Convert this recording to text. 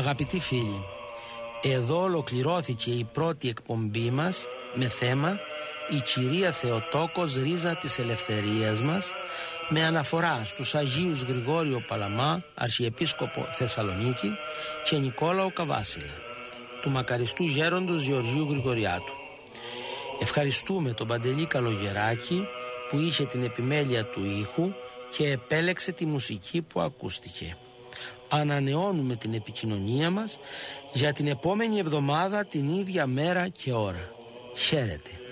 Αγαπητοί φίλοι, εδώ ολοκληρώθηκε η πρώτη εκπομπή μας με θέμα «Η Κυρία Θεοτόκος, ρίζα της ελευθερίας μας», με αναφορά στους Αγίους Γρηγόριο Παλαμά, Αρχιεπίσκοπο Θεσσαλονίκη, και Νικόλαο Καβάσιλα, του μακαριστού γέροντος Γεωργίου Γρηγοριάτου. Ευχαριστούμε τον Παντελή Καλογεράκη που είχε την επιμέλεια του ήχου και επέλεξε τη μουσική που ακούστηκε. Ανανεώνουμε την επικοινωνία μας για την επόμενη εβδομάδα την ίδια μέρα και ώρα. Χαίρετε.